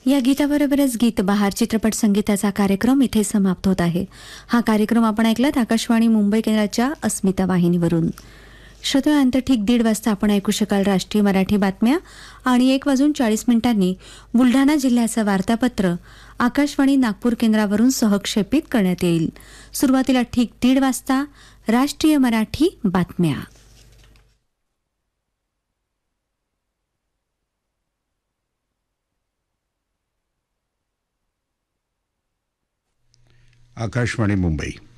या गीताबरोबरच गीत बहार चित्रपट संगीताचा कार्यक्रम इथे समाप्त होत आहे. हा कार्यक्रम आपण ऐकलात आकाशवाणी मुंबई केंद्राच्या अस्मिता वाहिनीवरून. श्रोत्यांतर ठीक 1:30 वाजता आपण ऐकू शकाल राष्ट्रीय मराठी बातम्या आणि 1:40 बुलढाणा जिल्ह्याचं वार्तापत्र आकाशवाणी नागपूर केंद्रावरून सहक्षेपित करण्यात येईल. सुरुवातीला ठीक 1:30 वाजता राष्ट्रीय मराठी बातम्या. आकाशवाणी मुंबई.